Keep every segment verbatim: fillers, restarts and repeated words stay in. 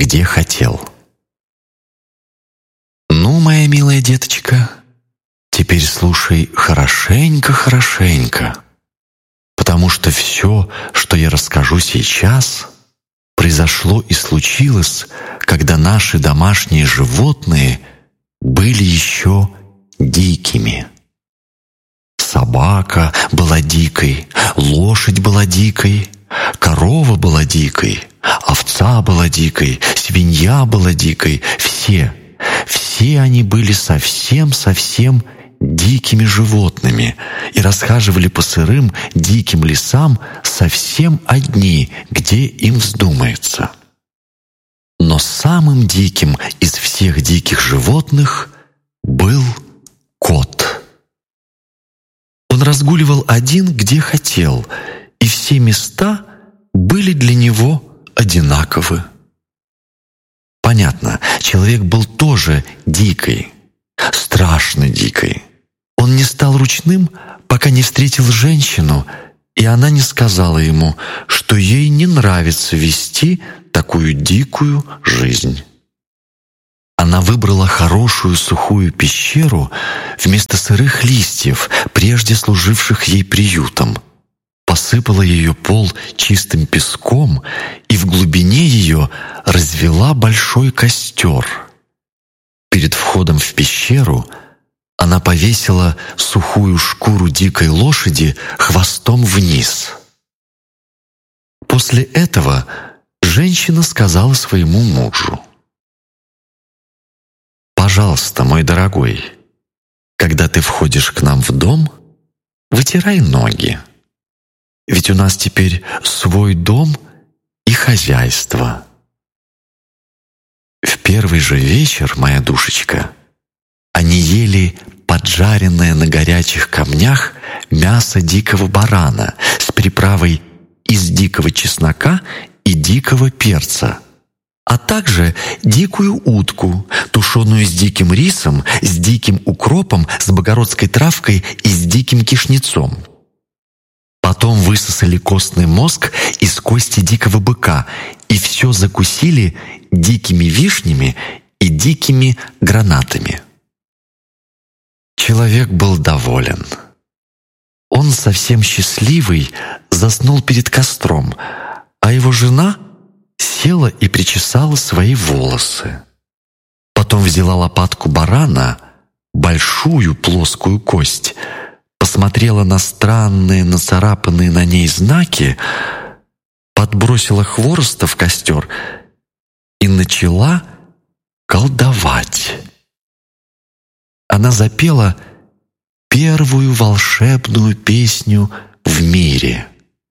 где хотел. Ну, моя милая деточка, теперь слушай хорошенько-хорошенько, потому что все, что я расскажу сейчас, произошло и случилось, когда наши домашние животные были еще дикими. Собака была дикой, лошадь была дикой, корова была дикой, овца была дикой, свинья была дикой. Все, все они были совсем-совсем дикими животными и расхаживали по сырым диким лесам совсем одни, где им вздумается. Но самым диким из всех диких животных был кот. Он разгуливал один, где хотел, и все места были для него одинаковы. Понятно, человек был тоже дикой, страшно дикой. Он не стал ручным, пока не встретил женщину, и она не сказала ему, что ей не нравится вести такую дикую жизнь. Она выбрала хорошую сухую пещеру вместо сырых листьев, прежде служивших ей приютом, посыпала ее пол чистым песком и в глубине ее развела большой костер. Перед входом в пещеру она повесила сухую шкуру дикой лошади хвостом вниз. После этого женщина сказала своему мужу: «Пожалуйста, мой дорогой, когда ты входишь к нам в дом, вытирай ноги, ведь у нас теперь свой дом и хозяйство». В первый же вечер, моя душечка, они ели поджаренное на горячих камнях мясо дикого барана с приправой из дикого чеснока и дикого перца, а также дикую утку, тушеную с диким рисом, с диким укропом, с богородской травкой и с диким кишнецом. Потом высосали костный мозг из кости дикого быка и все закусили дикими вишнями и дикими гранатами. Человек был доволен. Он, совсем счастливый, заснул перед костром, а его жена села и причесала свои волосы. Потом взяла лопатку барана, большую плоскую кость, посмотрела на странные нацарапанные на ней знаки, подбросила хвороста в костер и начала колдовать. Она запела первую волшебную песню в мире.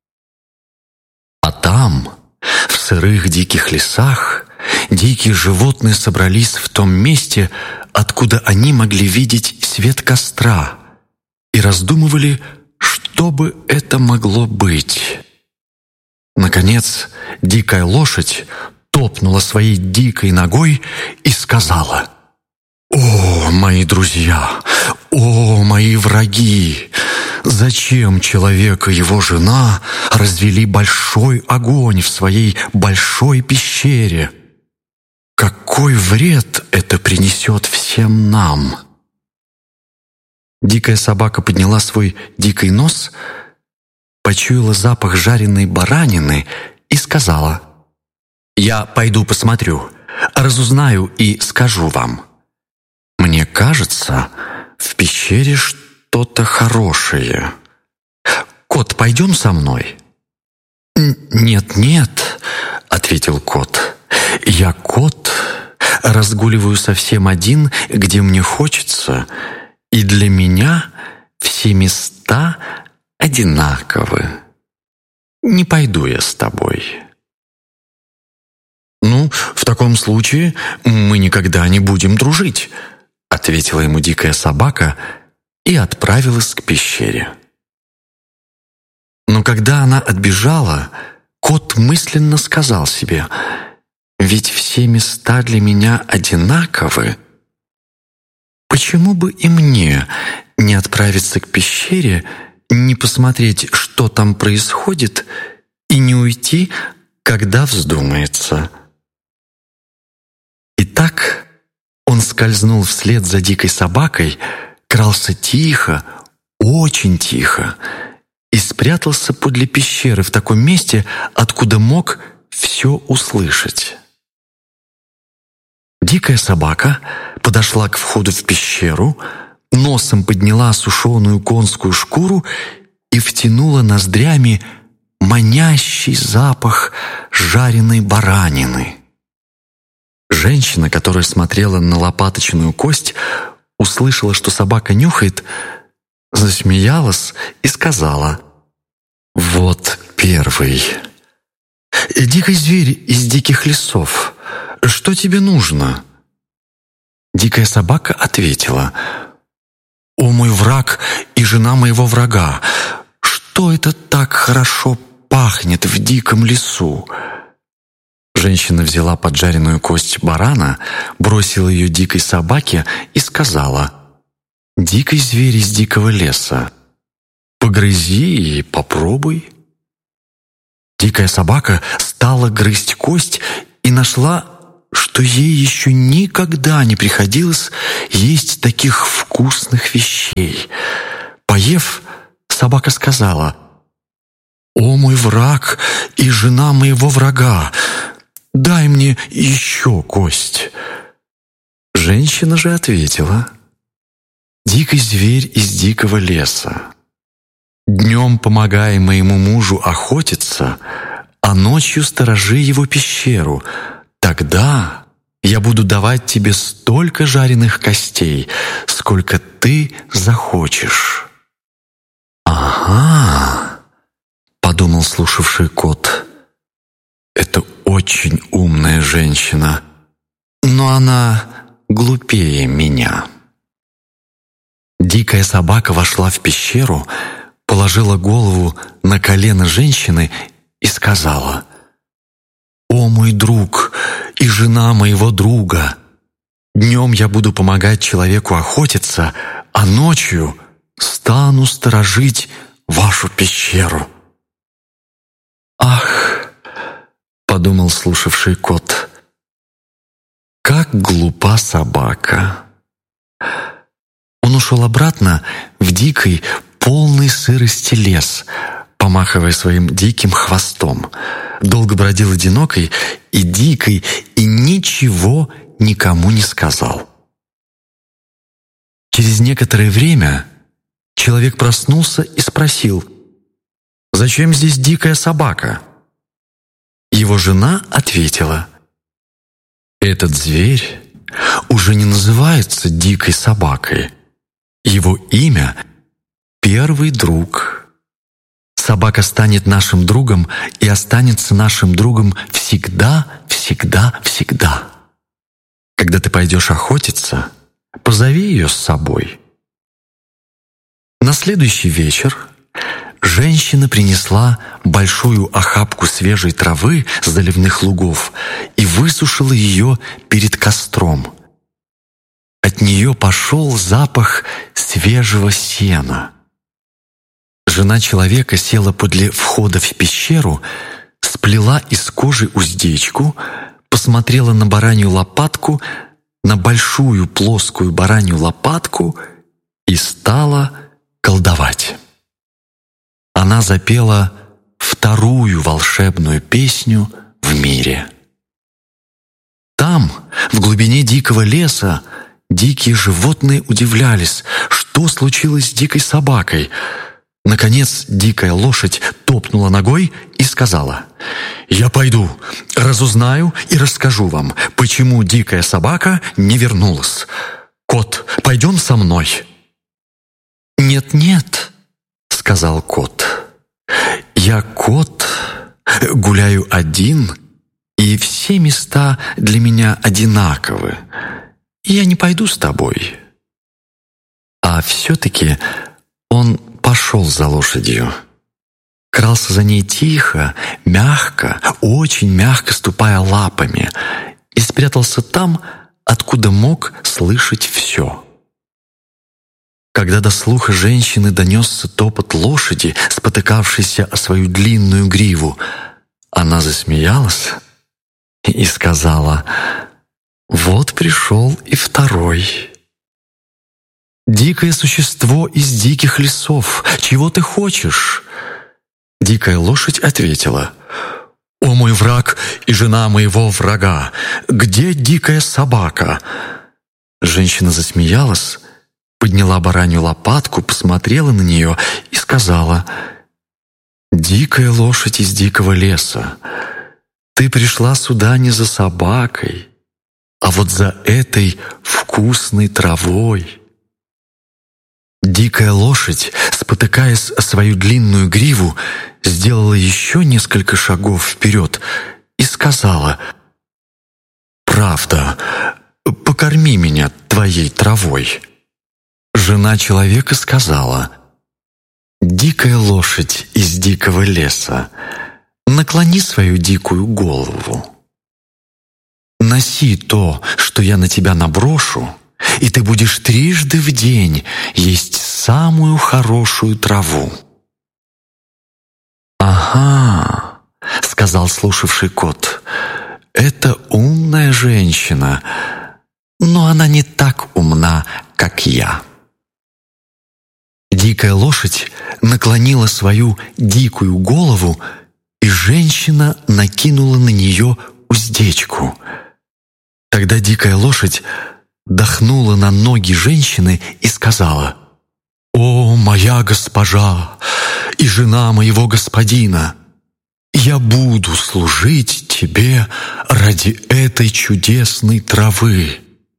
А там, в сырых диких лесах, дикие животные собрались в том месте, откуда они могли видеть свет костра, и раздумывали, что бы это могло быть. Наконец, дикая лошадь топнула своей дикой ногой и сказала: «О, мои друзья! О, мои враги! Зачем человек и его жена развели большой огонь в своей большой пещере? Какой вред это принесет всем нам?» Дикая собака подняла свой дикий нос, почуяла запах жареной баранины и сказала: «Я пойду посмотрю, разузнаю и скажу вам. Мне кажется, в пещере что-то хорошее. Кот, пойдем со мной?» «Нет-нет», — ответил кот, — «я кот, разгуливаю совсем один, где мне хочется, и для меня все места одинаковы. Не пойду я с тобой». «Ну, в таком случае мы никогда не будем дружить», — ответила ему дикая собака и отправилась к пещере. Но когда она отбежала, кот мысленно сказал себе: «Ведь все места для меня одинаковы. Почему бы и мне не отправиться к пещере, не посмотреть, что там происходит, и не уйти, когда вздумается?» скользнул вслед за дикой собакой, крался тихо, очень тихо, и спрятался подле пещеры в таком месте, откуда мог все услышать. Дикая собака подошла к входу в пещеру, носом подняла сушеную конскую шкуру и втянула ноздрями манящий запах жареной баранины. Женщина, которая смотрела на лопаточную кость, услышала, что собака нюхает, засмеялась и сказала: «Вот первый. Дикий зверь из диких лесов. Что тебе нужно?» Дикая собака ответила: «О, мой враг и жена моего врага! Что это так хорошо пахнет в диком лесу?» Женщина взяла поджаренную кость барана, бросила ее дикой собаке и сказала: «Дикий зверь из дикого леса. Погрызи и попробуй». Дикая собака стала грызть кость и нашла, что ей еще никогда не приходилось есть таких вкусных вещей. Поев, собака сказала: «О, мой враг и жена моего врага! Дай мне еще кость». Женщина же ответила: «Дикий зверь из дикого леса. Днем помогай моему мужу охотиться, а ночью сторожи его пещеру. Тогда я буду давать тебе столько жареных костей, сколько ты захочешь». «Ага», — подумал слушавший кот, — «это очень умная женщина, но она глупее меня». Дикая собака вошла в пещеру, положила голову на колено женщины и сказала: «О, мой друг и жена моего друга! Днем я буду помогать человеку охотиться, а ночью стану сторожить вашу пещеру». «Ах!» — подумал слушавший кот, — «как глупа собака!» Он ушел обратно в дикий, полный сырости лес, помахивая своим диким хвостом. Долго бродил одинокой и дикой, и ничего никому не сказал. Через некоторое время человек проснулся и спросил: «Зачем здесь дикая собака?» Его жена ответила: «Этот зверь уже не называется дикой собакой. Его имя — Первый друг. Собака станет нашим другом и останется нашим другом всегда, всегда, всегда. Когда ты пойдешь охотиться, позови ее с собой». На следующий вечер женщина принесла большую охапку свежей травы с заливных лугов и высушила ее перед костром. От нее пошел запах свежего сена. Жена человека села подле входа в пещеру, сплела из кожи уздечку, посмотрела на баранью лопатку, на большую плоскую баранью лопатку и стала колдовать. Она запела вторую волшебную песню в мире. Там, в глубине дикого леса, дикие животные удивлялись, что случилось с дикой собакой. Наконец дикая лошадь топнула ногой и сказала: «Я пойду, разузнаю и расскажу вам, почему дикая собака не вернулась. Кот, пойдем со мной». «Нет-нет», — сказал кот, — «я кот, гуляю один, и все места для меня одинаковы. Я не пойду с тобой». А все-таки он пошел за лошадью, крался за ней тихо, мягко, очень мягко ступая лапами, и спрятался там, откуда мог слышать все. Когда до слуха женщины донесся топот лошади, спотыкавшейся о свою длинную гриву, она засмеялась и сказала: Вот пришел и второй. «Дикое существо из диких лесов, чего ты хочешь?» Дикая лошадь ответила: «О мой враг и жена моего врага, где дикая собака?» Женщина засмеялась, подняла баранью лопатку, посмотрела на нее и сказала: «Дикая лошадь из дикого леса, ты пришла сюда не за собакой, а вот за этой вкусной травой». Дикая лошадь, спотыкаясь о свою длинную гриву, сделала еще несколько шагов вперед и сказала: «Правда, покорми меня твоей травой». Жена человека сказала: «Дикая лошадь из дикого леса, наклони свою дикую голову. Носи то, что я на тебя наброшу, и ты будешь трижды в день есть самую хорошую траву». «Ага», — сказал слушавший кот, — «это умная женщина, но она не так умна, как я». Дикая лошадь наклонила свою дикую голову, и женщина накинула на нее уздечку. Тогда дикая лошадь дохнула на ноги женщины и сказала: «О, моя госпожа и жена моего господина, я буду служить тебе ради этой чудесной травы».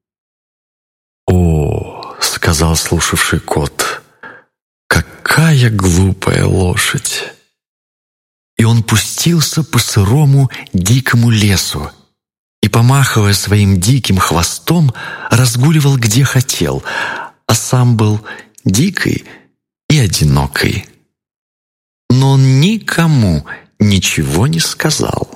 «О, — сказал слушавший кот, — какая глупая лошадь!» И он пустился по сырому дикому лесу и, помахивая своим диким хвостом, разгуливал где хотел, а сам был дикий и одинокий. Но он никому ничего не сказал.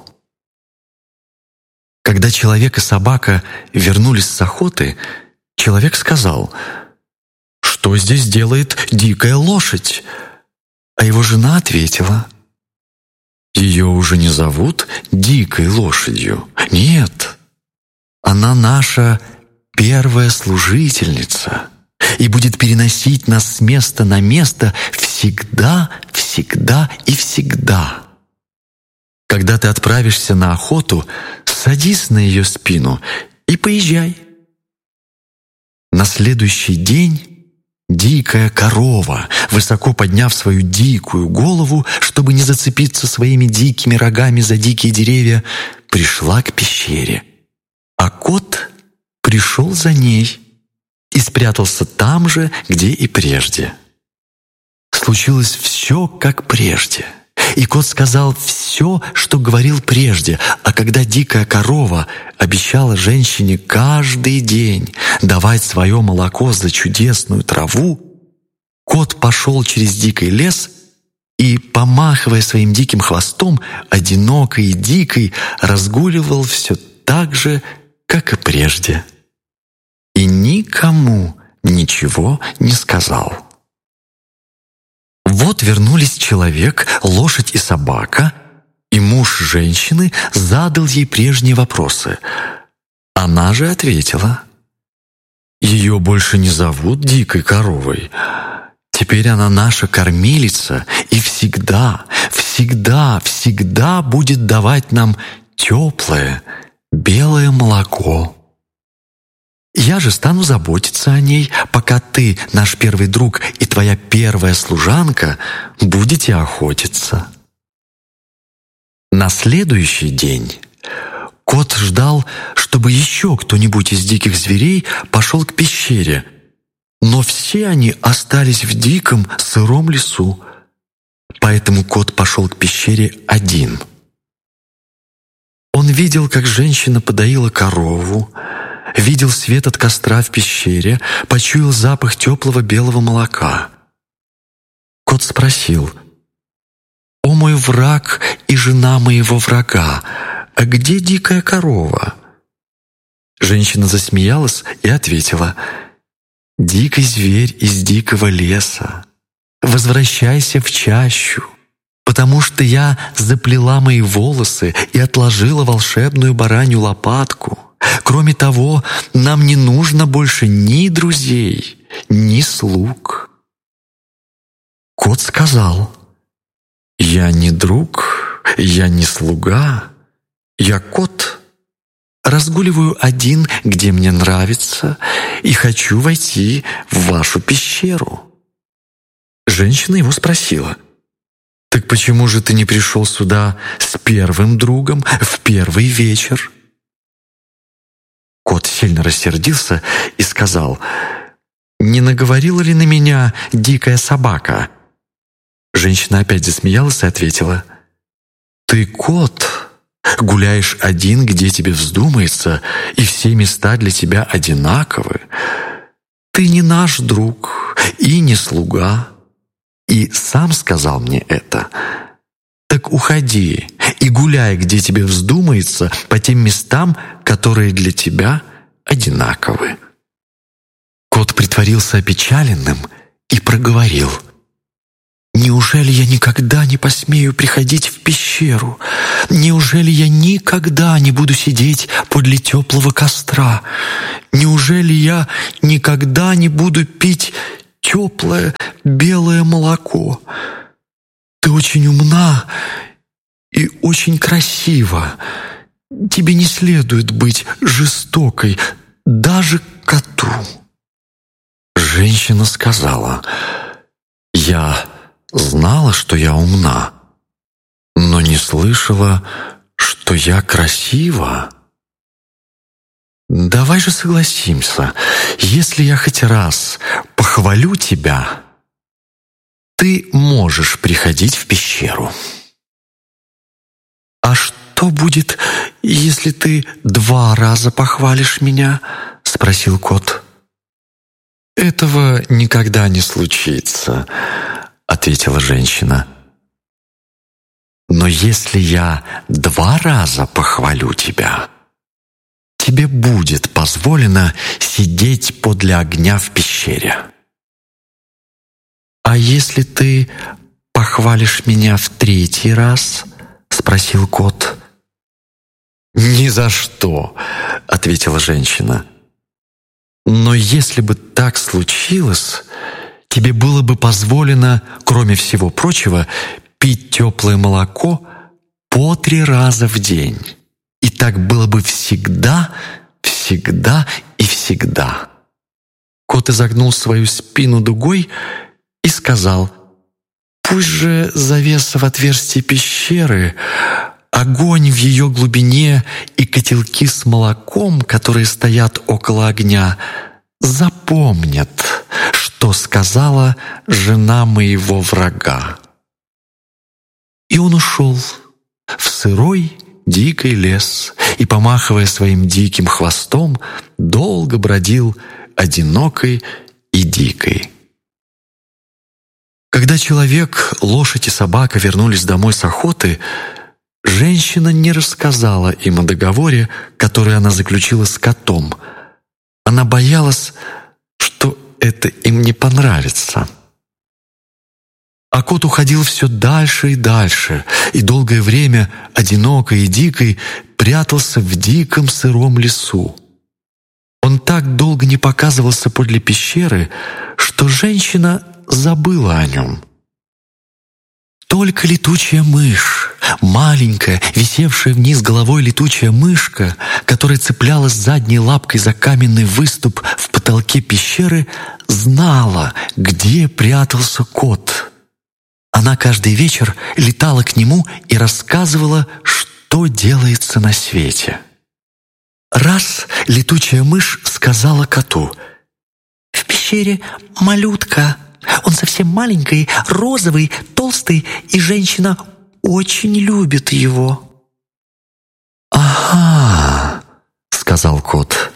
Когда человек и собака вернулись с охоты, человек сказал: «Что здесь делает дикая лошадь?» А его жена ответила: «Ее уже не зовут дикой лошадью. Нет, она наша первая служительница и будет переносить нас с места на место всегда, всегда и всегда. Когда ты отправишься на охоту, садись на ее спину и поезжай». На следующий день дикая корова, высоко подняв свою дикую голову, чтобы не зацепиться своими дикими рогами за дикие деревья, пришла к пещере. А кот пришел за ней и спрятался там же, где и прежде. Случилось все, как прежде. И кот сказал все, что говорил прежде, а когда дикая корова обещала женщине каждый день давать свое молоко за чудесную траву, кот пошел через дикий лес и, помахивая своим диким хвостом, одиноко и дикий разгуливал все так же, как и прежде. И никому ничего не сказал. Вот вернулись человек, лошадь и собака, и муж женщины задал ей прежние вопросы. Она же ответила: «Ее больше не зовут дикой коровой. Теперь она наша кормилица и всегда, всегда, всегда будет давать нам теплое белое молоко. Я же стану заботиться о ней, пока ты, наш первый друг, и твоя первая служанка будете охотиться». На следующий день кот ждал, чтобы еще кто-нибудь из диких зверей пошел к пещере, но все они остались в диком сыром лесу, поэтому кот пошел к пещере один. Он видел, как женщина подоила корову, видел свет от костра в пещере, почуял запах теплого белого молока. Кот спросил: «О мой враг и жена моего врага, а где дикая корова?» Женщина засмеялась и ответила: «Дикий зверь из дикого леса, возвращайся в чащу, потому что я заплела мои волосы и отложила волшебную баранью лопатку, Кроме того, нам не нужно больше ни друзей, ни слуг». Кот сказал: «Я не друг, я не слуга, я кот. Разгуливаю один, где мне нравится, и хочу войти в вашу пещеру». Женщина его спросила: «Так почему же ты не пришел сюда с первым другом в первый вечер?» Кот сильно рассердился и сказал: «Не наговорила ли на меня дикая собака?» Женщина опять засмеялась и ответила: «Ты кот, гуляешь один, где тебе вздумается, и все места для тебя одинаковы. Ты не наш друг и не слуга, и сам сказал мне это. Так уходи и гуляй, где тебе вздумается, по тем местам, которые для тебя одинаковы». Кот притворился опечаленным и проговорил: «Неужели я никогда не посмею приходить в пещеру? Неужели я никогда не буду сидеть подле теплого костра? Неужели я никогда не буду пить теплое белое молоко? Ты очень умна и очень красива. Тебе не следует быть жестокой даже к коту». Женщина сказала: «Я знала, что я умна, но не слышала, что я красива. Давай же согласимся, если я хоть раз похвалю тебя, ты можешь приходить в пещеру». «А что будет, если ты два раза похвалишь меня?» — спросил кот. «Этого никогда не случится», — ответила женщина. «Но если я два раза похвалю тебя, тебе будет позволено сидеть подле огня в пещере. А если ты похвалишь меня в третий раз?» — спросил кот. «Ни за что», — ответила женщина. «Но если бы так случилось, тебе было бы позволено, кроме всего прочего, пить теплое молоко по три раза в день. И так было бы всегда, всегда и всегда». Кот изогнул свою спину дугой и сказал: «Пусть же завеса в отверстии пещеры, огонь в ее глубине и котелки с молоком, которые стоят около огня, запомнят, что сказала жена моего врага». И он ушел в сырой дикий лес и, помахивая своим диким хвостом, долго бродил одинокой и дикой. Когда человек, лошадь и собака вернулись домой с охоты, женщина не рассказала им о договоре, который она заключила с котом. Она боялась, что это им не понравится. А кот уходил все дальше и дальше, и долгое время, одинокой и дикой, прятался в диком сыром лесу. Он так долго не показывался подле пещеры, что женщина забыла о нем. Только летучая мышь, маленькая, висевшая вниз головой летучая мышка, которая цеплялась задней лапкой за каменный выступ в потолке пещеры, знала, где прятался кот. Она каждый вечер летала к нему и рассказывала, что делается на свете. Раз летучая мышь сказала коту: «В пещере малютка. Он совсем маленький, розовый, толстый, и женщина очень любит его». «Ага», — сказал кот.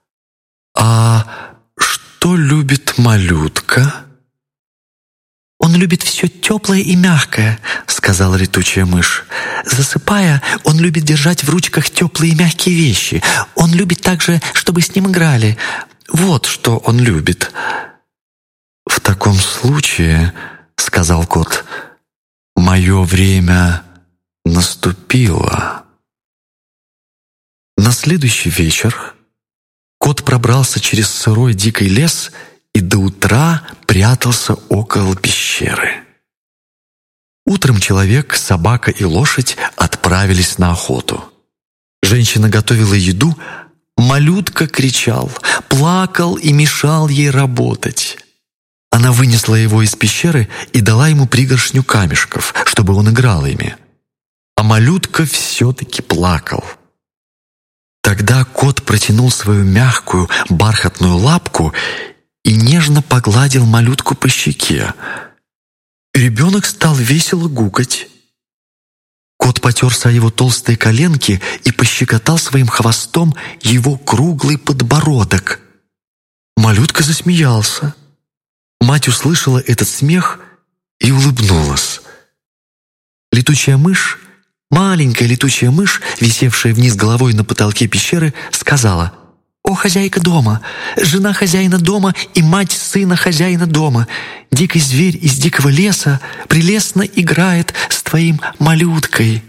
«А что любит малютка?» «Он любит все теплое и мягкое», — сказала летучая мышь. «Засыпая, он любит держать в ручках теплые и мягкие вещи. Он любит также, чтобы с ним играли. Вот что он любит». «В таком случае, — сказал кот, — мое время наступило». На следующий вечер кот пробрался через сырой дикий лес и до утра прятался около пещеры. Утром человек, собака и лошадь отправились на охоту. Женщина готовила еду, малютка кричал, плакал и мешал ей работать. Она вынесла его из пещеры и дала ему пригоршню камешков, чтобы он играл ими. А малютка все-таки плакал. Тогда кот протянул свою мягкую бархатную лапку и нежно погладил малютку по щеке. Ребенок стал весело гукать. Кот потерся о его толстые коленки и пощекотал своим хвостом его круглый подбородок. Малютка засмеялся. Мать услышала этот смех и улыбнулась. Летучая мышь, маленькая летучая мышь, висевшая вниз головой на потолке пещеры, сказала: «О, хозяйка дома, жена хозяина дома и мать сына хозяина дома, дикий зверь из дикого леса прелестно играет с твоим малюткой».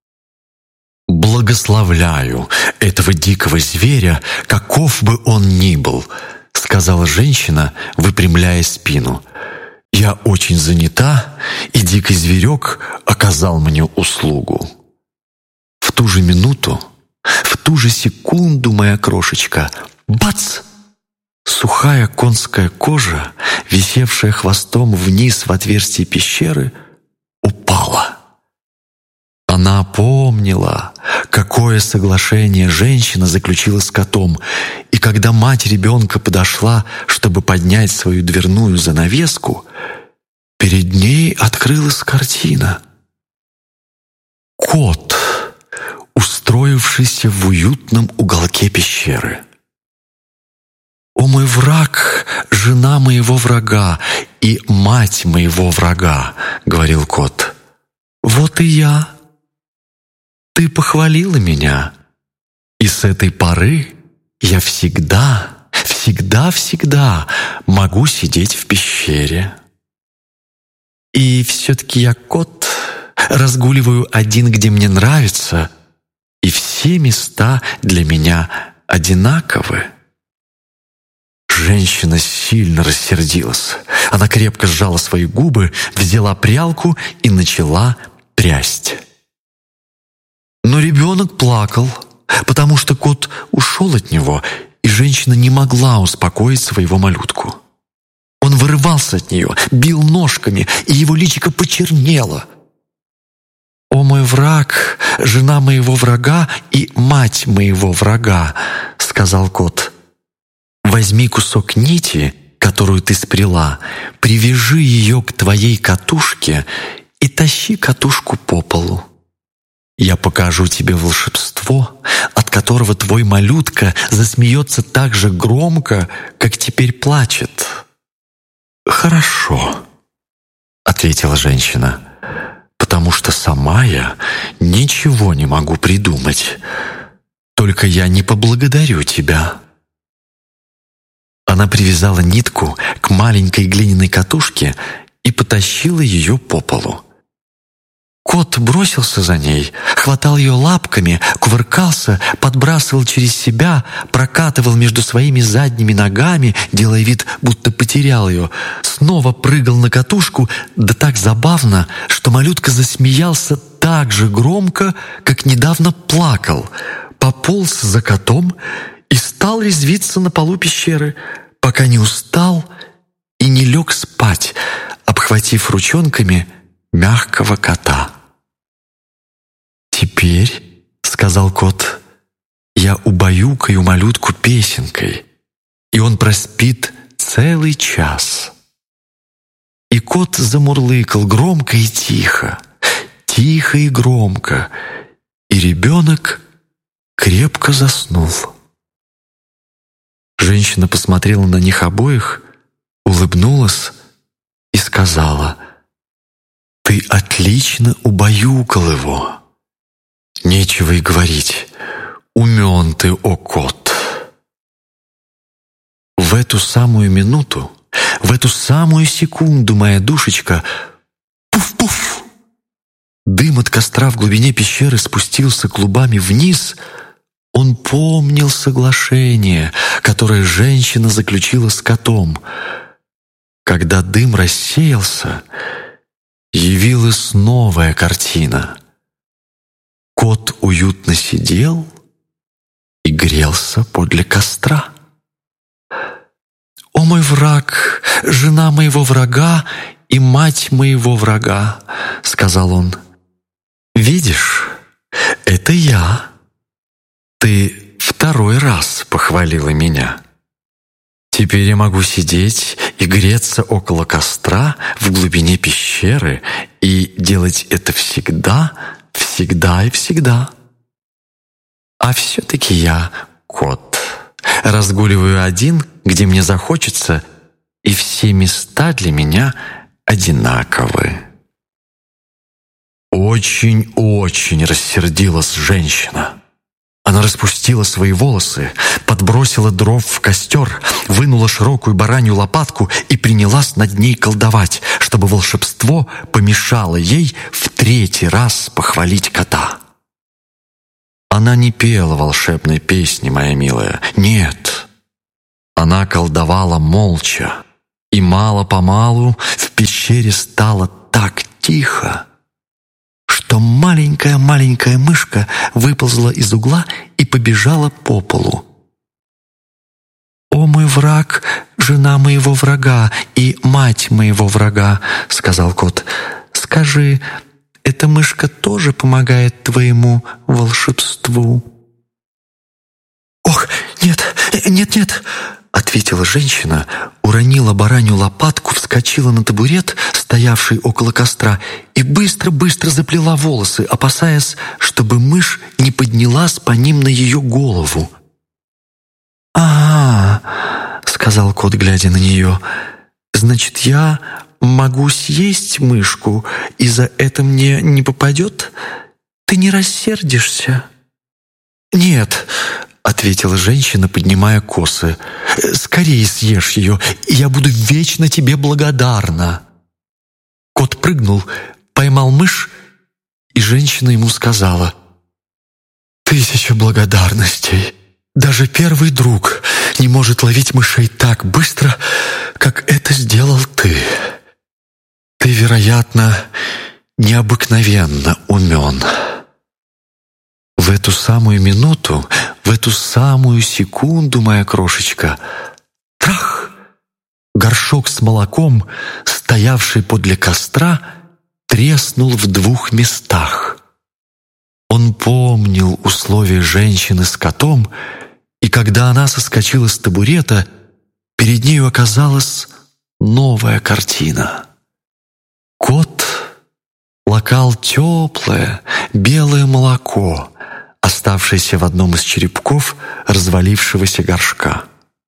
«Благословляю этого дикого зверя, каков бы он ни был», — сказала женщина, выпрямляя спину. «Я очень занята, и дикий зверек оказал мне услугу». В ту же минуту, в ту же секунду, моя крошечка, бац! Сухая конская кожа, висевшая хвостом вниз в отверстие пещеры, упала. Она помнила, какое соглашение женщина заключила с котом, и когда мать ребенка подошла, чтобы поднять свою дверную занавеску, перед ней открылась картина. Кот, устроившийся в уютном уголке пещеры. «О, мой враг, жена моего врага и мать моего врага», — говорил кот. «Вот и я. Ты похвалила меня, и с этой поры я всегда, всегда, всегда могу сидеть в пещере. И все-таки я кот, разгуливаю один, где мне нравится, и все места для меня одинаковы». Женщина сильно рассердилась. Она крепко сжала свои губы, взяла прялку и начала прясть. Но ребенок плакал, потому что кот ушел от него, и женщина не могла успокоить своего малютку. Он вырывался от нее, бил ножками, и его личико почернело. «О, мой враг, жена моего врага и мать моего врага», — сказал кот. «Возьми кусок нити, которую ты спряла, привяжи ее к твоей катушке и тащи катушку по полу. Я покажу тебе волшебство, от которого твой малютка засмеется так же громко, как теперь плачет». «Хорошо», — ответила женщина, «потому что сама я ничего не могу придумать. Только я не поблагодарю тебя». Она привязала нитку к маленькой глиняной катушке и потащила ее по полу. Кот бросился за ней, хватал ее лапками, кувыркался, подбрасывал через себя, прокатывал между своими задними ногами, делая вид, будто потерял ее, снова прыгал на катушку, да так забавно, что малютка засмеялся так же громко, как недавно плакал, пополз за котом и стал резвиться на полу пещеры, пока не устал и не лег спать, обхватив ручонками мягкого кота. «Теперь, — сказал кот, — я убаюкаю малютку песенкой, и он проспит целый час». И кот замурлыкал громко и тихо, тихо и громко, и ребенок крепко заснул. Женщина посмотрела на них обоих, улыбнулась и сказала: «Ты отлично убаюкал его. Нечего и говорить, умен ты, о кот». В эту самую минуту, в эту самую секунду, моя душечка, пуф-пуф! Дым от костра в глубине пещеры спустился клубами вниз, Он помнил соглашение, которое женщина заключила с котом. Когда дым рассеялся, явилась новая картина. Кот уютно сидел и грелся подле костра. «О мой враг, жена моего врага и мать моего врага», — сказал он. «Видишь, это я. Ты второй раз похвалила меня. Теперь я могу сидеть и греться около костра в глубине пещеры и делать это всегда, всегда и всегда. А все-таки я кот. Разгуливаю один, где мне захочется, и все места для меня одинаковы». Очень-очень рассердилась женщина. Она распустила свои волосы, подбросила дров в костер, вынула широкую баранью лопатку и принялась над ней колдовать, чтобы волшебство помешало ей в третий раз похвалить кота. Она не пела волшебной песни, моя милая, нет. Она колдовала молча, и мало-помалу в пещере стало так тихо, что маленькая-маленькая мышка выползла из угла и побежала по полу. «О мой враг, жена моего врага и мать моего врага», — сказал кот, — «скажи, эта мышка тоже помогает твоему волшебству?» «Ох, нет, нет, нет!» — ответила женщина, уронила баранью лопатку, вскочила на табурет, стоявший около костра, и быстро-быстро заплела волосы, опасаясь, чтобы мышь не поднялась по ним на ее голову. «А, — сказал кот, глядя на нее, — значит, я могу съесть мышку, и за это мне не попадет? Ты не рассердишься?» «Нет, — ответила женщина, поднимая косы, — скорее съешь ее, и я буду вечно тебе благодарна». Кот прыгнул, поймал мышь, и женщина ему сказала: «Тысяча благодарностей. Даже первый друг не может ловить мышей так быстро, как это сделал ты. Ты, вероятно, необыкновенно умен». В эту самую минуту, в эту самую секунду, моя крошечка, трах! Горшок с молоком, стоявший подле костра, треснул в двух местах. Он помнил условия женщины с котом, и когда она соскочила с табурета, перед нею оказалась новая картина. Кот лакал теплое белое молоко, оставшееся в одном из черепков развалившегося горшка.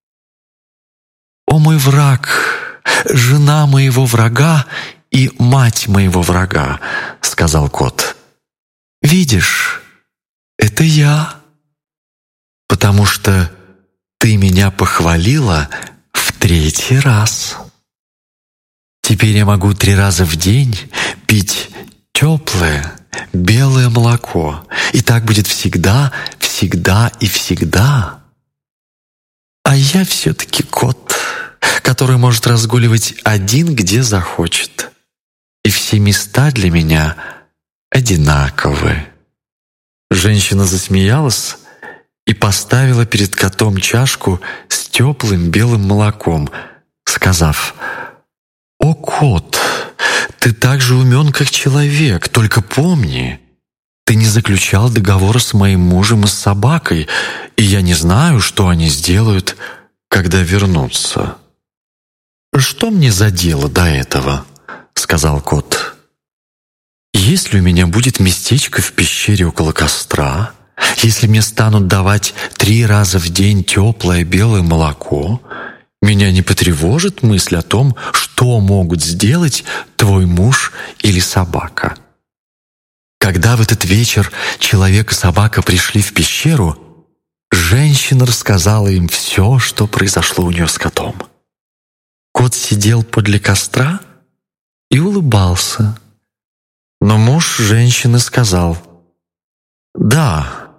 «О мой враг, жена моего врага и мать моего врага», — сказал кот, — «видишь, это я, потому что ты меня похвалила в третий раз. Теперь я могу три раза в день пить теплое белое молоко, и так будет всегда, всегда и всегда. А я все-таки кот, который может разгуливать один, где захочет, и все места для меня одинаковы». Женщина засмеялась и поставила перед котом чашку с теплым белым молоком, сказав: «О, кот, ты так же умен, как человек, только помни, ты не заключал договора с моим мужем и с собакой, и я не знаю, что они сделают, когда вернутся». «Что мне за дело до этого?» — сказал кот. «Если у меня будет местечко в пещере около костра, если мне станут давать три раза в день теплое белое молоко, меня не потревожит мысль о том, что могут сделать твой муж или собака». Когда в этот вечер человек и собака пришли в пещеру, женщина рассказала им все, что произошло у нее с котом. Кот сидел подле костра и улыбался. Но муж женщины сказал: «Да,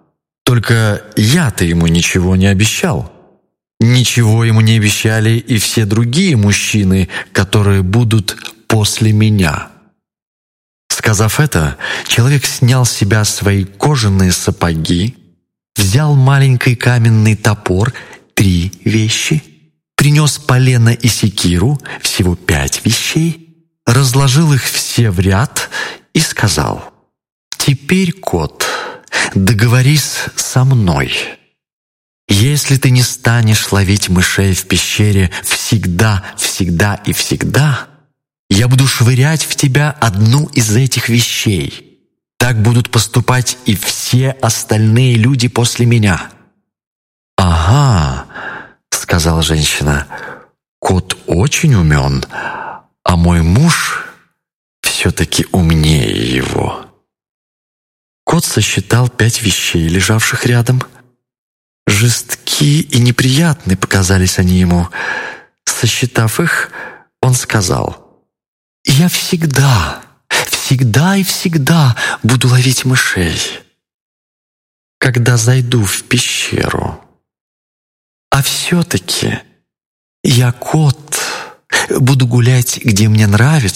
Только я-то ему ничего не обещал. Ничего ему не обещали и все другие мужчины, которые будут после меня». Сказав это, человек снял с себя свои кожаные сапоги, взял маленький каменный топор, три вещи, принес полено и секиру, всего пять вещей, разложил их все в ряд и сказал: «Теперь, кот, договорись со мной. Если ты не станешь ловить мышей в пещере всегда, всегда и всегда, я буду швырять в тебя одну из этих вещей. Так будут поступать и все остальные люди после меня». «Ага», — сказала женщина, — «кот очень умен, а мой муж все-таки умнее его». Кот сосчитал пять вещей, лежавших рядом. Жестки и неприятны показались они ему. Сосчитав их, он сказал: «Я всегда, всегда и всегда буду ловить мышей, когда зайду в пещеру. А все-таки я кот, буду гулять, где мне нравится,